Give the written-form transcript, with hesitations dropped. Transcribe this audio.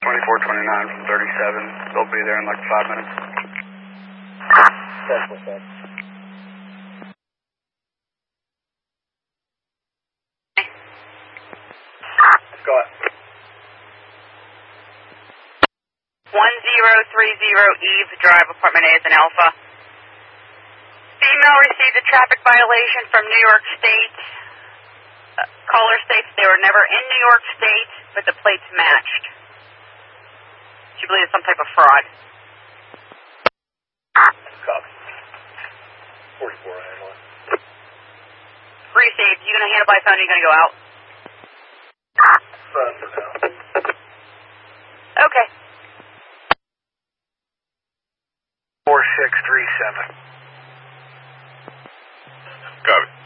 2429 from 37. They'll be there in like 5 minutes. That's what's up. Go ahead. 1030 Eve Drive, Apartment A is an Alpha. Female received a traffic violation from New York State. Caller states they were never in New York State, but the plates matched. She believes it's some type of fraud. Copy. 44 ambulance. Received. You gonna handle by phone or you gonna go out? For now. Okay. 4637. Copy.